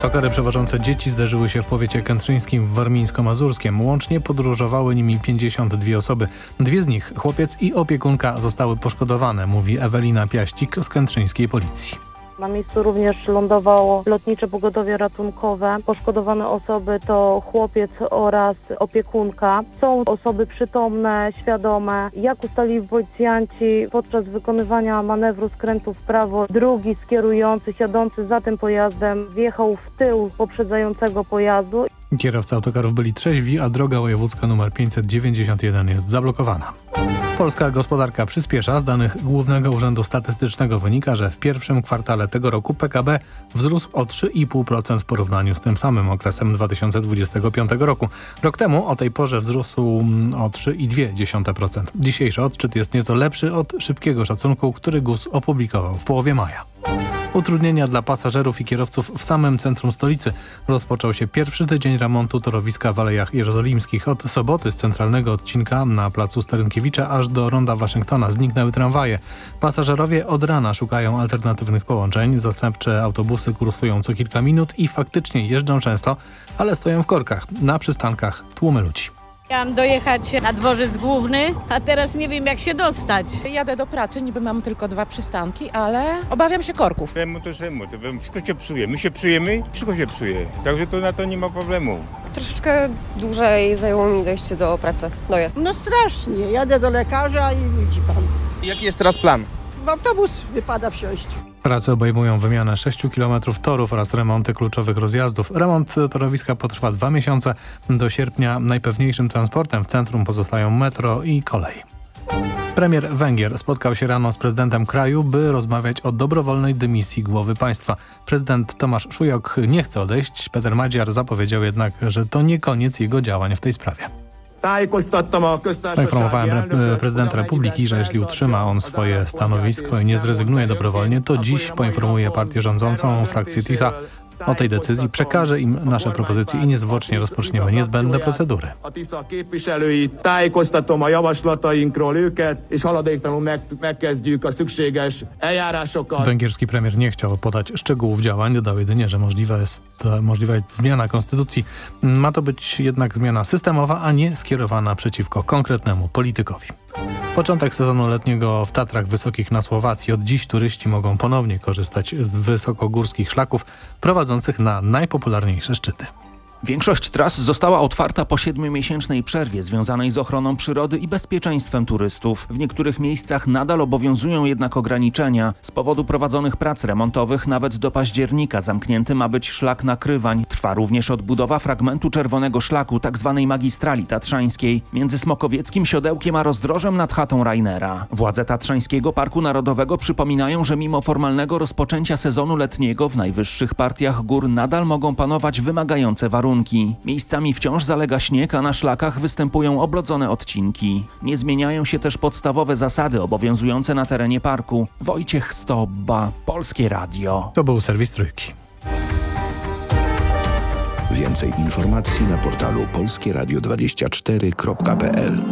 Tokary przewożące dzieci zderzyły się w powiecie kętrzyńskim w Warmińsko-Mazurskiem. Łącznie podróżowały nimi 52 osoby. 2 z nich, chłopiec i opiekunka, zostały poszkodowane, mówi Ewelina Piaścik z kętrzyńskiej policji. Na miejscu również lądowało lotnicze pogotowie ratunkowe. Poszkodowane osoby to chłopiec oraz opiekunka. Są osoby przytomne, świadome. Jak ustalili policjanci, podczas wykonywania manewru skrętu w prawo, drugi z kierujących jadący za tym pojazdem wjechał w tył poprzedzającego pojazdu. Kierowcy autokarów byli trzeźwi, a droga wojewódzka nr 591 jest zablokowana. Polska gospodarka przyspiesza. Z danych Głównego Urzędu Statystycznego wynika, że w pierwszym kwartale tego roku PKB wzrósł o 3,5% w porównaniu z tym samym okresem 2025 roku. Rok temu o tej porze wzrósł o 3,2%. Dzisiejszy odczyt jest nieco lepszy od szybkiego szacunku, który GUS opublikował w połowie maja. Utrudnienia dla pasażerów i kierowców w samym centrum stolicy. Rozpoczął się pierwszy tydzień remontu torowiska w Alejach Jerozolimskich. Od soboty z centralnego odcinka na placu Starynkiewicza aż do ronda Waszyngtona zniknęły tramwaje. Pasażerowie od rana szukają alternatywnych połączeń. Zastępcze autobusy kursują co kilka minut i faktycznie jeżdżą często, ale stoją w korkach. Na przystankach tłumy ludzi. Chciałam dojechać na dworzec główny, a teraz nie wiem jak się dostać. Jadę do pracy, niby mam tylko 2 przystanki, ale obawiam się korków. Remont, wszystko się psuje. My się psujemy, wszystko się psuje. Także to na to nie ma problemu. Troszeczkę dłużej zajęło mi dojście do pracy, dojazd. No strasznie, jadę do lekarza i widzi pan. Jaki jest teraz plan? W autobus wypada wsiąść. Prace obejmują wymianę 6 km torów oraz remonty kluczowych rozjazdów. Remont torowiska potrwa 2 miesiące. Do sierpnia najpewniejszym transportem w centrum pozostają metro i kolej. Premier Węgier spotkał się rano z prezydentem kraju, by rozmawiać o dobrowolnej dymisji głowy państwa. Prezydent Tomasz Szujok nie chce odejść. Peter Madziar zapowiedział jednak, że to nie koniec jego działań w tej sprawie. Poinformowałem prezydenta Republiki, że jeśli utrzyma on swoje stanowisko i nie zrezygnuje dobrowolnie, to dziś poinformuje partię rządzącą, frakcję TISA, o tej decyzji, przekaże im nasze propozycje i niezwłocznie rozpoczniemy niezbędne procedury. Węgierski premier nie chciał podać szczegółów działań, dodał jedynie, że możliwa jest zmiana konstytucji. Ma to być jednak zmiana systemowa, a nie skierowana przeciwko konkretnemu politykowi. Początek sezonu letniego w Tatrach Wysokich na Słowacji. Od dziś turyści mogą ponownie korzystać z wysokogórskich szlaków prowadzących na najpopularniejsze szczyty. Większość tras została otwarta po 7-miesięcznej przerwie związanej z ochroną przyrody i bezpieczeństwem turystów. W niektórych miejscach nadal obowiązują jednak ograniczenia. Z powodu prowadzonych prac remontowych nawet do października zamknięty ma być szlak Nakrywań. Trwa również odbudowa fragmentu czerwonego szlaku, tzw. magistrali tatrzańskiej, między Smokowieckim Siodełkiem a Rozdrożem nad chatą Rainera. Władze Tatrzańskiego Parku Narodowego przypominają, że mimo formalnego rozpoczęcia sezonu letniego w najwyższych partiach gór nadal mogą panować wymagające warunki. Miejscami wciąż zalega śnieg, a na szlakach występują oblodzone odcinki. Nie zmieniają się też podstawowe zasady obowiązujące na terenie parku. Wojciech Stobba, Polskie Radio. To był serwis Trójki. Więcej informacji na portalu polskieradio24.pl.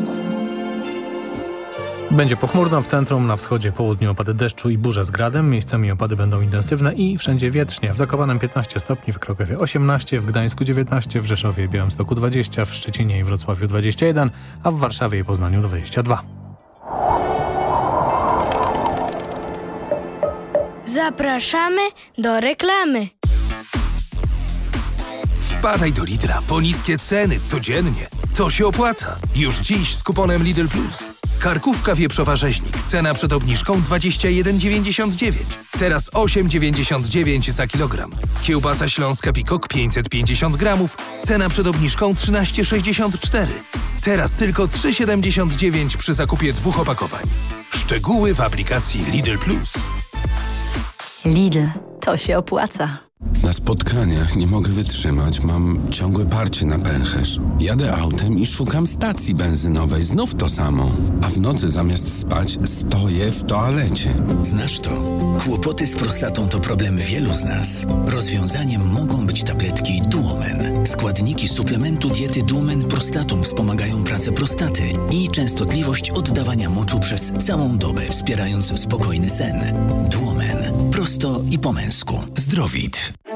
Będzie pochmurno, w centrum, na wschodzie, południu opady deszczu i burze z gradem. Miejscami opady będą intensywne i wszędzie wietrznie. W Zakopanem 15 stopni, w Krakowie 18, w Gdańsku 19, w Rzeszowie i Białymstoku 20, w Szczecinie i Wrocławiu 21, a w Warszawie i Poznaniu 22. Zapraszamy do reklamy. Wpadaj do Lidla po niskie ceny codziennie. To się opłaca. Już dziś z kuponem Lidl Plus. Karkówka wieprzowa rzeźnik. Cena przed obniżką 21,99. Teraz 8,99 za kilogram. Kiełbasa śląska Pikok 550 gramów. Cena przed obniżką 13,64. Teraz tylko 3,79 przy zakupie 2 opakowań. Szczegóły w aplikacji Lidl Plus. Lidl. To się opłaca. Na spotkaniach nie mogę wytrzymać, mam ciągłe parcie na pęcherz. Jadę autem i szukam stacji benzynowej, znów to samo. A w nocy zamiast spać stoję w toalecie. Znasz to? Kłopoty z prostatą to problem wielu z nas. Rozwiązaniem mogą być tabletki Duomen. Składniki suplementu diety Duomen Prostatum wspomagają pracę prostaty i częstotliwość oddawania moczu przez całą dobę, wspierając spokojny sen. Duomen. Prosto i po męsku. Zdrowit.